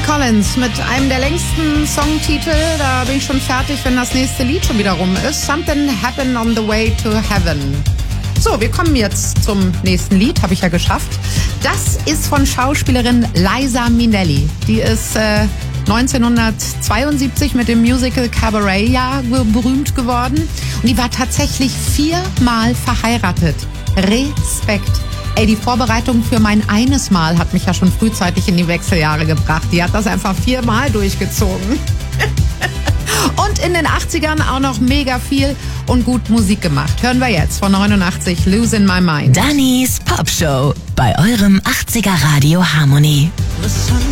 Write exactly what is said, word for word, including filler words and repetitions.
Collins mit einem der längsten Songtitel. Da bin ich schon fertig, wenn das nächste Lied schon wieder rum ist. Something Happened on the Way to Heaven. So, wir kommen jetzt zum nächsten Lied, habe ich ja geschafft. Das ist von Schauspielerin Liza Minnelli. Die ist äh, neunzehnhundertzweiundsiebzig mit dem Musical Cabaret ja berühmt geworden. Und die war tatsächlich viermal verheiratet. Respekt. Ey, die Vorbereitung für mein eines Mal hat mich ja schon frühzeitig in die Wechseljahre gebracht. Die hat das einfach viermal durchgezogen. Und in den achtzigern auch noch mega viel und gut Musik gemacht. Hören wir jetzt von neunundachtzig Losing My Mind. Dannys Pop Show bei eurem achtziger Radio Harmony.